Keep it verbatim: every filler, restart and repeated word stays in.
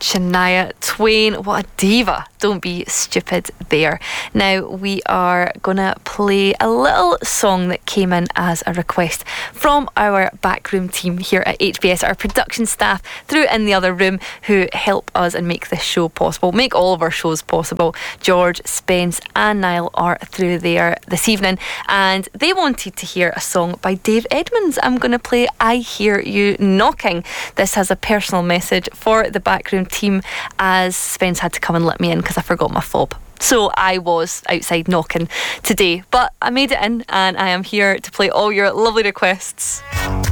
Shania Twain. What a diva. Don't be stupid there. Now we are gonna play a little song that came in as a request from our backroom team here at H B S, our production staff through in the other room who help us and make this show possible, make all of our shows possible. George, Spence and Niall are through there this evening, and they wanted to hear a song by Dave Edmunds. I'm going to play I Hear You Knocking. This has a personal message for the backroom team, as Spence had to come and let me in because I forgot my fob. So I was outside knocking today, but I made it in and I am here to play all your lovely requests.